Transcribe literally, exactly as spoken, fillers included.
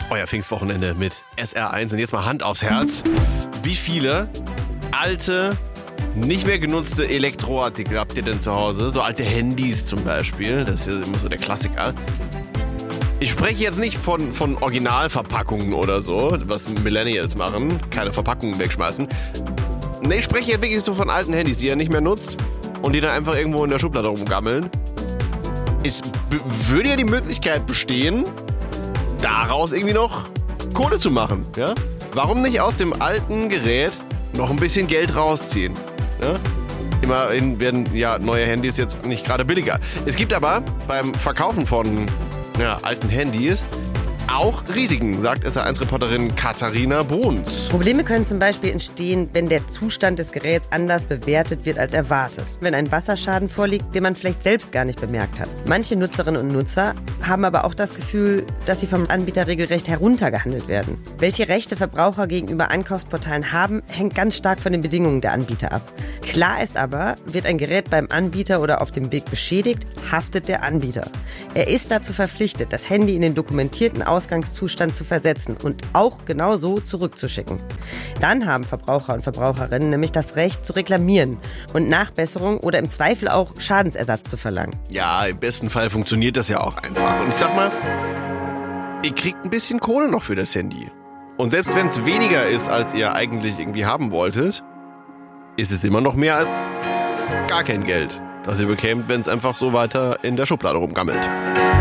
euer Pfingstwochenende mit S R eins. Und jetzt mal Hand aufs Herz. Wie viele alte, nicht mehr genutzte Elektroartikel habt ihr denn zu Hause? So alte Handys zum Beispiel. Das ist ja immer so der Klassiker. Ich spreche jetzt nicht von, von Originalverpackungen oder so, was Millennials machen. Keine Verpackungen wegschmeißen. Nee, ich spreche ja wirklich so von alten Handys, die ihr nicht mehr nutzt und die dann einfach irgendwo in der Schublade rumgammeln. Es b- würde ja die Möglichkeit bestehen, daraus irgendwie noch Kohle zu machen. Ja? Warum nicht aus dem alten Gerät noch ein bisschen Geld rausziehen? Ja? Immerhin werden ja neue Handys jetzt nicht gerade billiger. Es gibt aber beim Verkaufen von ja, alten Handys auch Risiken, sagt S R eins Reporterin Katharina Bruns. Probleme können zum Beispiel entstehen, wenn der Zustand des Geräts anders bewertet wird als erwartet. Wenn ein Wasserschaden vorliegt, den man vielleicht selbst gar nicht bemerkt hat. Manche Nutzerinnen und Nutzer haben aber auch das Gefühl, dass sie vom Anbieter regelrecht heruntergehandelt werden. Welche Rechte Verbraucher gegenüber Einkaufsportalen haben, hängt ganz stark von den Bedingungen der Anbieter ab. Klar ist aber, wird ein Gerät beim Anbieter oder auf dem Weg beschädigt, haftet der Anbieter. Er ist dazu verpflichtet, das Handy in den dokumentierten Ausgangszustand zu versetzen und auch genauso zurückzuschicken. Dann haben Verbraucher und Verbraucherinnen nämlich das Recht zu reklamieren und Nachbesserung oder im Zweifel auch Schadensersatz zu verlangen. Ja, im besten Fall funktioniert das ja auch einfach. Und ich sag mal, ihr kriegt ein bisschen Kohle noch für das Handy. Und selbst wenn es weniger ist, als ihr eigentlich irgendwie haben wolltet, ist es immer noch mehr als gar kein Geld, das ihr bekämt, wenn es einfach so weiter in der Schublade rumgammelt.